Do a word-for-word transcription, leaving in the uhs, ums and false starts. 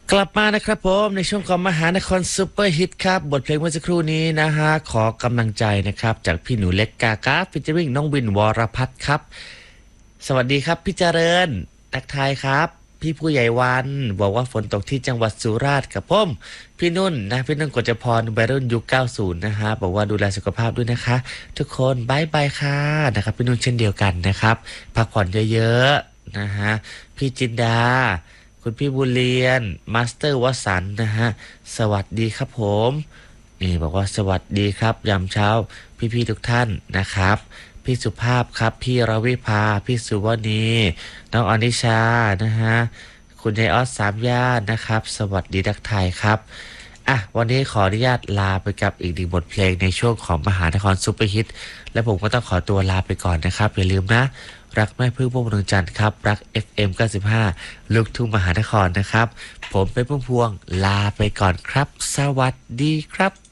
กลับมานะครับผมในช่วงของมหานครซุปเปอร์ฮิตครับบทเพลงเมื่อสักครู่นี้นะฮะขอกำลังใจนะครับจากพี่หนูเล็กกากาฟิชเจอริ่งน้องวินวรพัฒน์ครับสวัสดีครับพี่เจริญทักทายครับพี่ผู้ใหญ่วันบอกว่าฝนตกที่จังหวัดสุราษฎร์ครับผมพี่นุ่นนะพี่นุ่นกฤษพรวัยรุ่นยุคเก้าสิบนะฮะบอกว่าดูแลสุขภาพด้วยนะคะทุกคนบายบายค่ะนะครับพี่นุ่นเช่นเดียวกันนะครับพักผ่อนเยอะๆนะฮะพี่จินดาคุณพี่บุญเรียนมาสเตอร์วสันต์นะฮะสวัสดีครับผมนี่บอกว่าสวัสดีครับยามเช้าพี่ๆทุกท่านนะครับพี่สุภาพครับพี่รวิภาพี่สุวณีน้องอนิชานะฮะคุณยายออสสามย่านนะครับสวัสดีทักทายครับอ่ะวันนี้ขออนุญาตลาไปกับอีกหนึ่งบทเพลงในช่วงของมหานครซุปเปอร์ฮิตและผมก็ต้องขอตัวลาไปก่อนนะครับอย่าลืมนะรักแม่พึ่งพวงดวงจันทร์ครับรัก เอฟ เอ็ม เก้าสิบห้า ลูกทุ่งมหานครนะครับผมเป็นพุ่มพวงลาไปก่อนครับสวัสดีครับ